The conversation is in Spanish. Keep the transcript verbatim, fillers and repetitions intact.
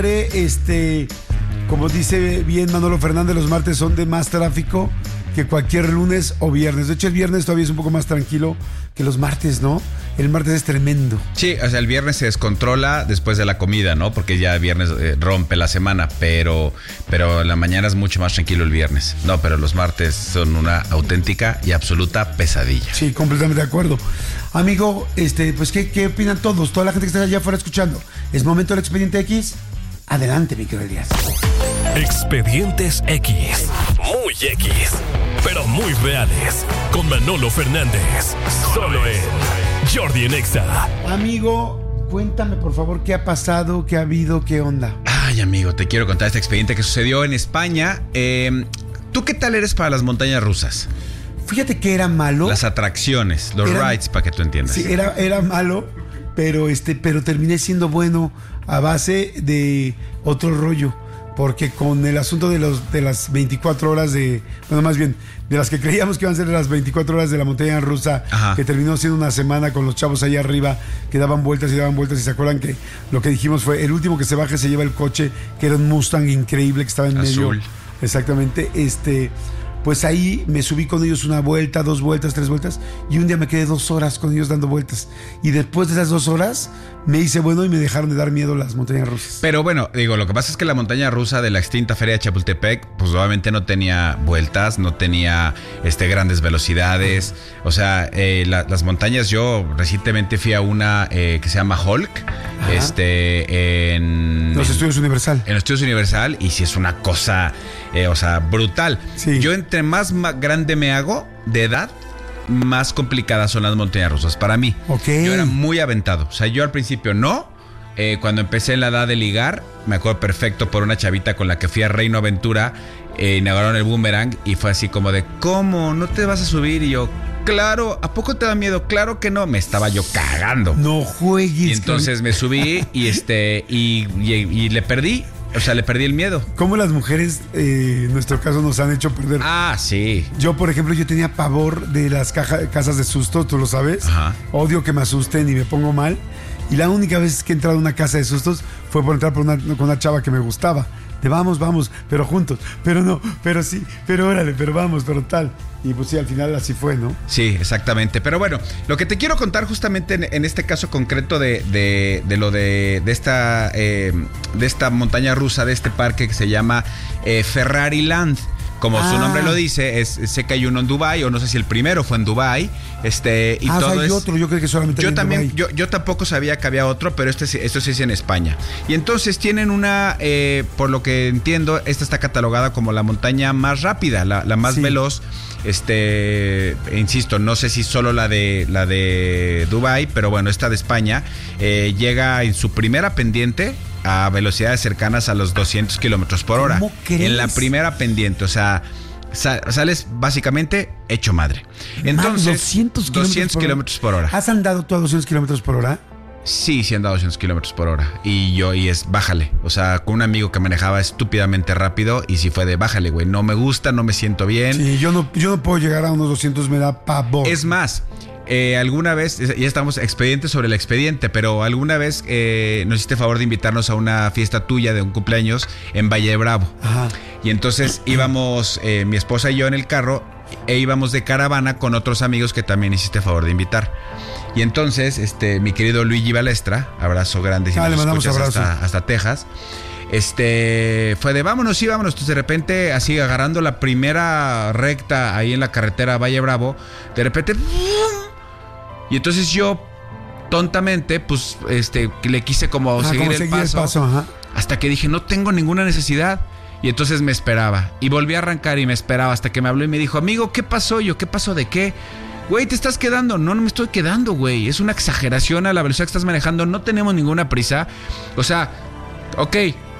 Este, como dice bien Manolo Fernández, los martes son de más tráfico que cualquier lunes o viernes. De hecho, el viernes todavía es un poco más tranquilo que los martes, ¿no? El martes es tremendo. Sí, o sea, el viernes se descontrola después de la comida, ¿no? Porque ya el viernes eh, rompe la semana, pero, pero la mañana es mucho más tranquilo el viernes. No, pero los martes son una auténtica y absoluta pesadilla. Sí, completamente de acuerdo. Amigo, este, pues, ¿qué, qué opinan todos? Toda la gente que está allá afuera escuchando. ¿Es momento del Expediente X? Adelante, mi querido Elías. Expedientes X. Muy X, pero muy reales. Con Manolo Fernández. Solo en Jordi en Exa. Amigo, cuéntame por favor qué ha pasado, qué ha habido, qué onda. Ay, amigo, te quiero contar este expediente que sucedió en España. Eh, ¿Tú qué tal eres para las montañas rusas? Fíjate que era malo. Las atracciones, los Era- rides, para que tú entiendas. Sí, era, era malo, pero este, pero terminé siendo bueno a base de otro rollo. Porque con el asunto de los de las veinticuatro horas de, bueno, más bien, de las que creíamos que iban a ser las veinticuatro horas de la montaña rusa, Ajá. que terminó siendo una semana con los chavos ahí arriba, que daban vueltas y daban vueltas, y se acuerdan que lo que dijimos fue, el último que se baje se lleva el coche, que era un Mustang increíble que estaba en Azul. medio. Exactamente, este... Pues ahí me subí con ellos una vuelta, dos vueltas, tres vueltas, y un día me quedé dos horas con ellos dando vueltas. Y después de esas dos horas me hice bueno y me dejaron de dar miedo las montañas rusas. Pero bueno, digo, lo que pasa es que la montaña rusa de la extinta Feria de Chapultepec, pues obviamente no tenía vueltas, no tenía este, grandes velocidades. O sea, eh, la- las montañas, yo recientemente fui a una eh, que se llama Hulk, Ajá. este, en... Los en- estudios Universal. En los estudios Universal, y si es una cosa, eh, o sea, brutal. Sí. Yo entre más ma- grande me hago de edad, más complicadas son las montañas rusas para mí. Ok. Yo era muy aventado. O sea, yo al principio no. Eh, cuando empecé en la edad de ligar, me acuerdo perfecto por una chavita con la que fui a Reino Aventura, eh, inauguraron el Boomerang y fue así como de, ¿cómo? ¿No te vas a subir? Y yo, claro, ¿a poco te da miedo? Claro que no. Me estaba yo cagando. No juegues. Y entonces me subí y este y, y, y le perdí, o sea, le perdí el miedo. ¿Cómo las mujeres, eh, en nuestro caso, nos han hecho perder? Ah, sí. Yo, por ejemplo, yo tenía pavor de las caja- casas de susto, tú lo sabes. Ajá. Odio que me asusten y me pongo mal. Y la única vez que he entrado a una casa de sustos fue por entrar por una, con una chava que me gustaba. De vamos, vamos, pero juntos. Pero no, pero sí, pero órale, pero vamos, pero tal. Y pues sí, al final así fue, ¿no? Sí, exactamente. Pero bueno, lo que te quiero contar justamente en, en este caso concreto de, de, de lo de, de esta eh, de esta montaña rusa, de este parque que se llama eh, Ferrari Land. Como Ah. su nombre lo dice, es, sé que hay uno en Dubái, o no sé si el primero fue en Dubái. Este, y ah, todo o sea, hay es- otro, yo creo que solamente Yo hay en también, Dubái. yo, yo tampoco sabía que había otro, pero este, sí- esto sí es en España. Y entonces tienen una, eh, por lo que entiendo, esta está catalogada como la montaña más rápida, la, la más Sí. veloz. Este, insisto, no sé si solo la de la de Dubái, pero bueno, esta de España eh, llega en su primera pendiente a velocidades cercanas a los doscientos kilómetros por hora. ¿Cómo crees? En la primera pendiente, o sea, sa- sales básicamente hecho madre. Entonces, doscientos doscientos kilómetros por hora. ¿Has andado tú a doscientos kilómetros por hora? Sí, sí anda a doscientos kilómetros por hora. Y yo, y es, bájale. O sea, con un amigo que manejaba estúpidamente rápido. Y si fue de, bájale, güey. No me gusta, no me siento bien. Sí, yo no, yo no puedo llegar a unos doscientos, me da pavor. Es más, eh, alguna vez, ya estamos expediente sobre el expediente, pero alguna vez eh, nos hiciste favor de invitarnos a una fiesta tuya de un cumpleaños en Valle de Bravo. Ajá. Y entonces íbamos, eh, mi esposa y yo en el carro, e íbamos de caravana con otros amigos que también hiciste favor de invitar. Y entonces, este, mi querido Luigi Balestra, abrazo grande si Ah, nos le mandamos escuchas abrazo. hasta, hasta Texas. Este, fue de vámonos, sí, vámonos. Entonces de repente, así agarrando la primera recta ahí en la carretera Valle Bravo, de repente, y entonces yo, tontamente, pues, este, le quise como Ah, seguir, como el, seguir paso, el paso, ajá. hasta que dije, no tengo ninguna necesidad. Y entonces me esperaba. Y volví a arrancar y me esperaba hasta que me habló y me dijo, amigo, ¿qué pasó? Y yo, ¿qué pasó de qué? Güey, ¿te estás quedando? No, no me estoy quedando, güey. Es una exageración a la velocidad que estás manejando. No tenemos ninguna prisa. O sea, ok,